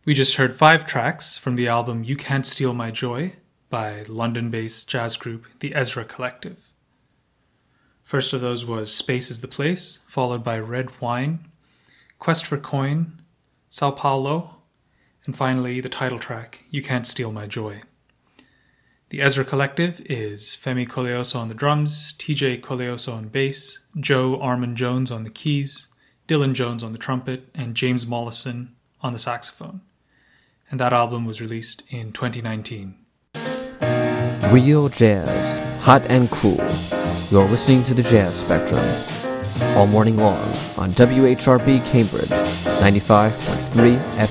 We just heard 5 tracks from the album You Can't Steal My Joy by London-based jazz group The Ezra Collective. First of those was Space is the Place, followed by Red Wine, Quest for Coin, Sao Paulo, and finally the title track, You Can't Steal My Joy. The Ezra Collective is Femi Koleoso on the drums, TJ Koleoso on bass, Joe Armand Jones on the keys, Dylan Jones on the trumpet, and James Mollison on the saxophone. And that album was released in 2019. Real jazz, hot and cool. You're listening to the Jazz Spectrum. All morning long on WHRB Cambridge, 95.3 FM.